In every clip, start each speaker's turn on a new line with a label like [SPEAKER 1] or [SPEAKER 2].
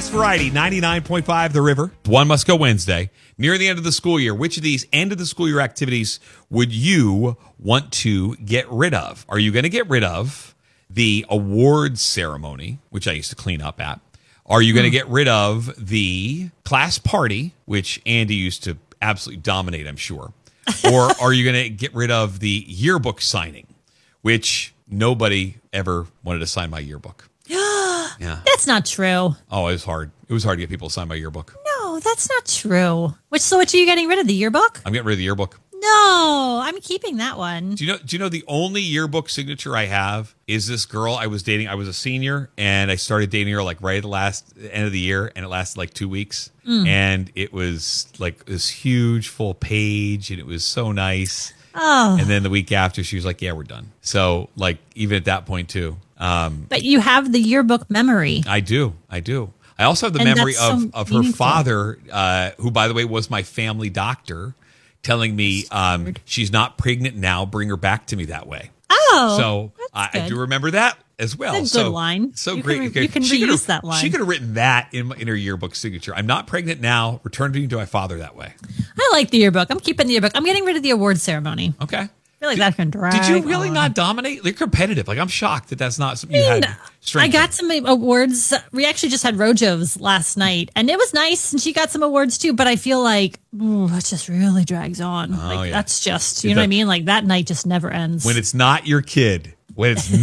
[SPEAKER 1] best variety, 99.5 The River. One Must Go Wednesday. Near the end of the school year, which of these end of the school year activities would you want to get rid of? Are you going to get rid of the awards ceremony, which I used to clean up at? Are you going to get rid of the class party, which Andy used to absolutely dominate, I'm sure? Or are you going to get rid of the yearbook signing, which nobody ever wanted to sign my yearbook? Yeah.
[SPEAKER 2] That's not true.
[SPEAKER 1] Oh, it was hard. It was hard to get people to sign my yearbook.
[SPEAKER 2] No, that's not true. Which are you getting rid of? The yearbook?
[SPEAKER 1] I'm getting rid of the yearbook.
[SPEAKER 2] No, I'm keeping that one.
[SPEAKER 1] Do you know the only yearbook signature I have is this girl I was dating. I was a senior and I started dating her like right at the end of the year, and it lasted like 2 weeks. And it was like this huge full page, and it was so nice.
[SPEAKER 2] Oh.
[SPEAKER 1] And then the week after, she was like, "Yeah, we're done." So like even at that point too.
[SPEAKER 2] But you have the yearbook memory.
[SPEAKER 1] I do. I also have the memory of her father, who, by the way, was my family doctor, telling me she's not pregnant now. Bring her back to me that way.
[SPEAKER 2] Oh,
[SPEAKER 1] so I do remember that as well.
[SPEAKER 2] That's a good line.
[SPEAKER 1] So
[SPEAKER 2] you
[SPEAKER 1] great.
[SPEAKER 2] You can reuse that line.
[SPEAKER 1] She could have written that in her yearbook signature. I'm not pregnant now. Return me to my father that way.
[SPEAKER 2] I like the yearbook. I'm keeping the yearbook. I'm getting rid of the award ceremony.
[SPEAKER 1] Okay.
[SPEAKER 2] I feel like that can drag.
[SPEAKER 1] Did you really
[SPEAKER 2] on.
[SPEAKER 1] not dominate? You're competitive. Like, I'm shocked that's not something you had.
[SPEAKER 2] I got some awards. We actually just had Rojo's last night, and it was nice, and she got some awards too. But I feel like it just really drags on. That's just, you know what I mean? Like, that night just never ends.
[SPEAKER 1] When it's not your kid. And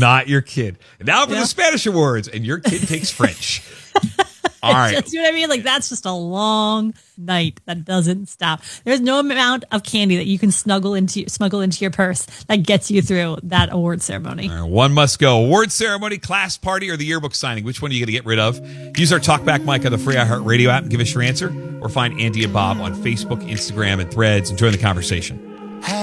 [SPEAKER 1] now for the Spanish awards, and your kid takes French. All right.
[SPEAKER 2] You know what I mean? Like, that's just a long night that doesn't stop. There's no amount of candy that you can smuggle into your purse that gets you through that award ceremony.
[SPEAKER 1] All right, one must go. Award ceremony, class party, or the yearbook signing. Which one are you going to get rid of? Use our Talkback mic on the free iHeartRadio app and give us your answer. Or find Andy and Bob on Facebook, Instagram, and Threads and join the conversation.